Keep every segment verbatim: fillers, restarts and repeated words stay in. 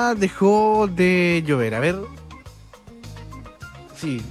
dejó de llover. A ver. Sí.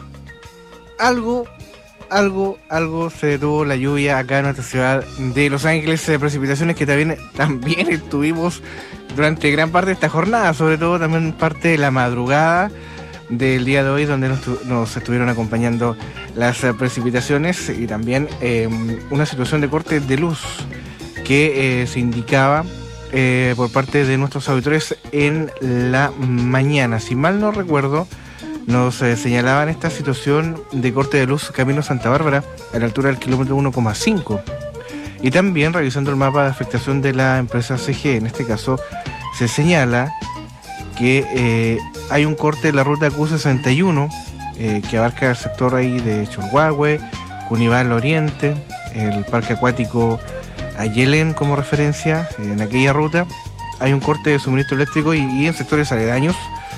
Algo, algo, algo se detuvo la lluvia acá en nuestra ciudad de Los Ángeles. Eh, precipitaciones que también, también tuvimos durante gran parte de esta jornada, sobre todo también parte de la madrugada del día de hoy, donde nos, nos estuvieron acompañando las eh, precipitaciones y también eh, una situación de corte de luz que eh, se indicaba eh, por parte de nuestros auditores en la mañana. Si mal no recuerdo, nos eh, señalaban esta situación de corte de luz camino Santa Bárbara a la altura del kilómetro uno coma cinco. Y también revisando el mapa de afectación de la empresa C G E, en este caso se señala que eh, hay un corte de la ruta Q sesenta y uno eh, que abarca el sector ahí de Cholhuahue, Cunibal Oriente, el parque acuático Ayelén como referencia. En aquella ruta hay un corte de suministro eléctrico y, y en sectores aledaños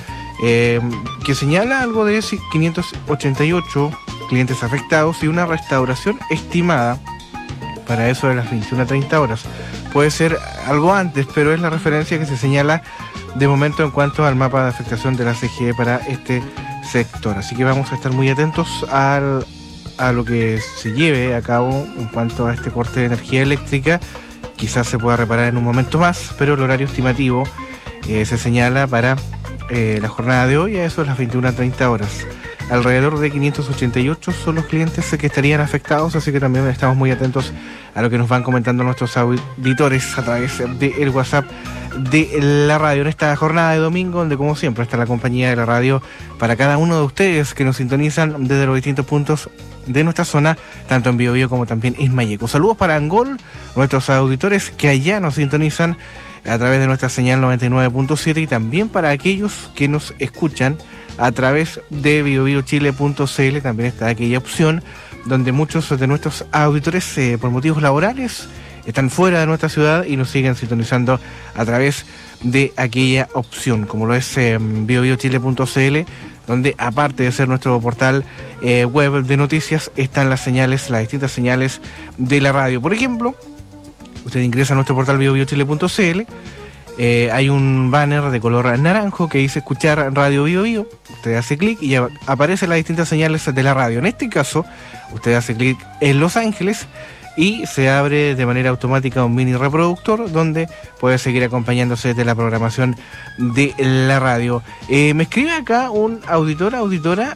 eh, que señala algo de quinientos ochenta y ocho clientes afectados y una restauración estimada para eso de las veintiuna treinta horas. Puede ser algo antes, pero es la referencia que se señala de momento en cuanto al mapa de afectación de la C G E para este sector. Así que vamos a estar muy atentos al, a lo que se lleve a cabo en cuanto a este corte de energía eléctrica. Quizás se pueda reparar en un momento más, pero el horario estimativo eh, se señala para eh, la jornada de hoy, a eso de las veintiuna treinta horas. Alrededor de quinientos ochenta y ocho son los clientes que estarían afectados, así que también estamos muy atentos a lo que nos van comentando nuestros auditores a través del WhatsApp de la radio en esta jornada de domingo, donde como siempre está la compañía de la radio para cada uno de ustedes que nos sintonizan desde los distintos puntos de nuestra zona, tanto en Biobío como también en Mayeco. Saludos para Angol, nuestros auditores que allá nos sintonizan a través de nuestra señal noventa y nueve punto siete y también para aquellos que nos escuchan a través de biobiochile punto c l. También está aquella opción donde muchos de nuestros auditores eh, por motivos laborales están fuera de nuestra ciudad y nos siguen sintonizando a través de aquella opción, como lo es eh, biobiochile punto c l, donde aparte de ser nuestro portal eh, web de noticias, están las señales, las distintas señales de la radio. Por ejemplo, usted ingresa a nuestro portal biobiochile punto c l, eh, hay un banner de color naranjo que dice escuchar Radio Bio Bio. Usted hace clic y ya aparecen las distintas señales de la radio. En este caso, usted hace clic en Los Ángeles y se abre de manera automática un mini reproductor donde puede seguir acompañándose de la programación de la radio. Eh, me escribe acá un auditor, auditora,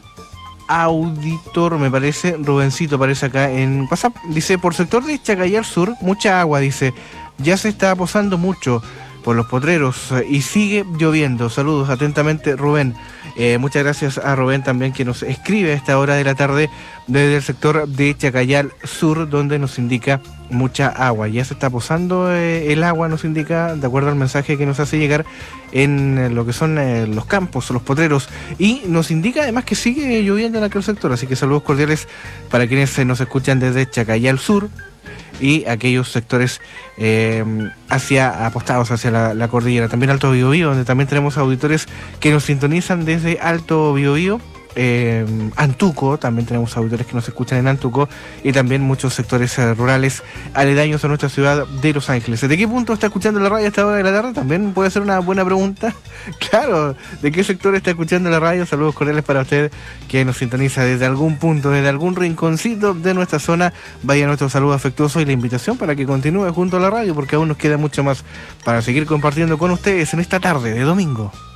auditor, me parece, Rubencito, aparece acá en WhatsApp. Dice, por sector de Chacayal Sur, mucha agua, dice, ya se está posando mucho por los potreros eh, y sigue lloviendo. Saludos atentamente, Rubén. Eh, muchas gracias a Rubén también, que nos escribe a esta hora de la tarde desde el sector de Chacayal Sur, donde nos indica mucha agua. Ya se está posando eh, el agua, nos indica, de acuerdo al mensaje que nos hace llegar en eh, lo que son eh, los campos, los potreros, y nos indica además que sigue lloviendo en aquel sector. Así que saludos cordiales para quienes eh, nos escuchan desde Chacayal Sur y aquellos sectores eh, hacia apostados hacia la, la cordillera. También Alto Biobío, donde también tenemos auditores que nos sintonizan desde Alto Biobío. Eh, Antuco, también tenemos auditores que nos escuchan en Antuco y también muchos sectores eh, rurales aledaños a nuestra ciudad de Los Ángeles. ¿De qué punto está escuchando la radio a esta hora de la tarde? También puede ser una buena pregunta. Claro, ¿de qué sector está escuchando la radio? Saludos cordiales para usted que nos sintoniza desde algún punto, desde algún rinconcito de nuestra zona. Vaya nuestro saludo afectuoso y la invitación para que continúe junto a la radio, porque aún nos queda mucho más para seguir compartiendo con ustedes en esta tarde de domingo.